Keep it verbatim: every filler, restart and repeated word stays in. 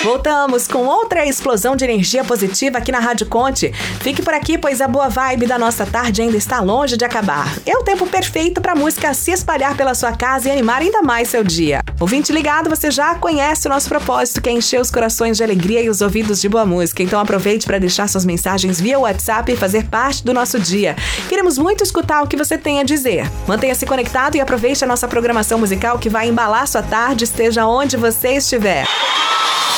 Voltamos com outra explosão de energia positiva aqui na Rádio Conte. Fique por aqui, pois a boa vibe da nossa tarde ainda está longe de acabar. É o tempo perfeito para a música se espalhar pela sua casa e animar ainda mais seu dia. Ouvinte ligado, você já conhece o nosso propósito, que é encher os corações de alegria e os ouvidos de boa música. Então aproveite para deixar suas mensagens via WhatsApp e fazer parte do nosso dia. Queremos muito escutar o que você tem a dizer. Mantenha-se conectado e aproveite a nossa programação musical que vai embalar sua tarde, esteja onde você estiver.